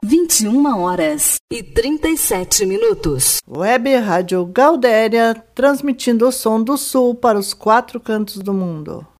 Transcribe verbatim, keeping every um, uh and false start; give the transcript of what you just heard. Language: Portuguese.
vinte e uma horas e trinta e sete minutos. Web Rádio Gaudéria, transmitindo o som do Sul para os quatro cantos do mundo.